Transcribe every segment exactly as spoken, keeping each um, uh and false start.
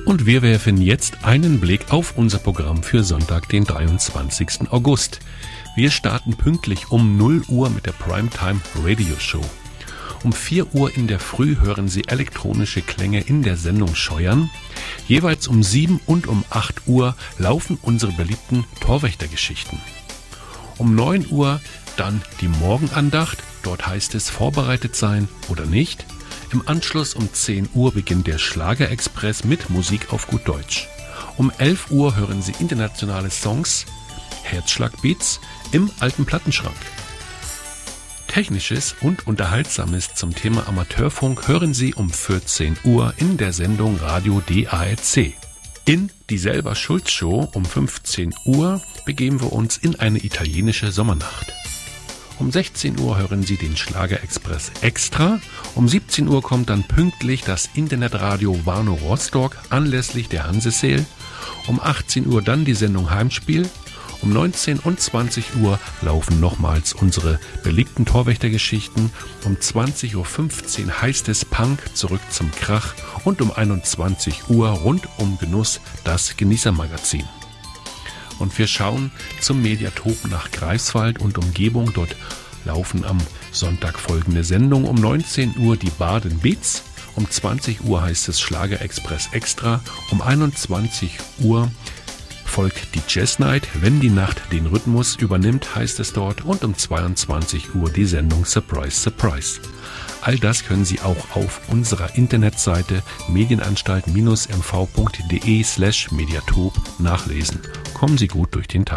Und wir werfen jetzt einen Blick auf unser Programm für Sonntag, den dreiundzwanzigsten August. Wir starten pünktlich um null Uhr mit der Primetime Radio Show. Um vier Uhr in der Früh hören Sie elektronische Klänge in der Sendung Scheuern. Jeweils um sieben und um acht Uhr laufen unsere beliebten Torwächtergeschichten. Um neun Uhr dann die Morgenandacht. Dort heißt es vorbereitet sein oder nicht. Im Anschluss um zehn Uhr beginnt der Schlagerexpress mit Musik auf gut Deutsch. Um elf Uhr hören Sie internationale Songs, Herzschlagbeats im alten Plattenschrank. Technisches und Unterhaltsames zum Thema Amateurfunk hören Sie um vierzehn Uhr in der Sendung Radio D A R C. In die Selber Schulz Show um fünfzehn Uhr begeben wir uns in eine italienische Sommernacht. Um sechzehn Uhr hören Sie den Schlagerexpress Extra. Um siebzehn Uhr kommt dann pünktlich das Internetradio Warnow Rostock anlässlich der Hanseseel. Um achtzehn Uhr dann die Sendung Heimspiel. Um neunzehn und zwanzig Uhr laufen nochmals unsere beliebten Torwächtergeschichten. Um zwanzig Uhr fünfzehn heißt es Punk, zurück zum Krach. Und um einundzwanzig Uhr rund um Genuss das Genießermagazin. Und wir schauen zum Mediatop nach Greifswald und Umgebung. Dort laufen am Sonntag folgende Sendungen. Um neunzehn Uhr die Baden Beats. Um zwanzig Uhr heißt es Schlagerexpress Extra. Um einundzwanzig Uhr folgt die Jazz Night. Wenn die Nacht den Rhythmus übernimmt, heißt es dort. Und um zweiundzwanzig Uhr die Sendung Surprise, Surprise. All das können Sie auch auf unserer Internetseite medienanstalt-m v punkt de slash mediatop nachlesen. Kommen Sie gut durch den Tag.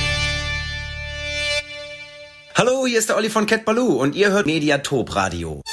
Hallo, hier ist der Olli von Cat Ballou und ihr hört Mediatop Radio.